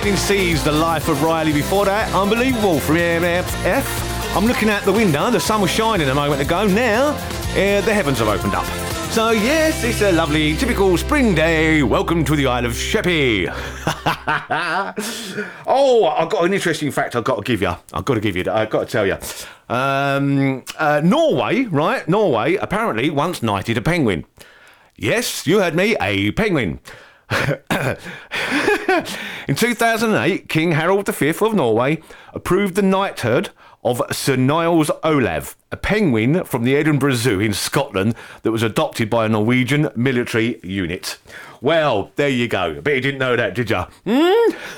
Seven Seas, The Life of Riley. Before that, Unbelievable from MFF. I'm looking out the window. The sun was shining a moment ago. Now, the heavens have opened up. So, yes, it's a lovely, typical spring day. Welcome to the Isle of Sheppey. Oh, I've got an interesting fact I've got to give you. I've got to tell you. Norway, right? Norway apparently once knighted a penguin. Yes, you heard me, a penguin. In 2008, King Harald V of Norway approved the knighthood of Sir Niles Olav, a penguin from the Edinburgh Zoo in Scotland that was adopted by a Norwegian military unit. Well, there you go. I bet you didn't know that, did you?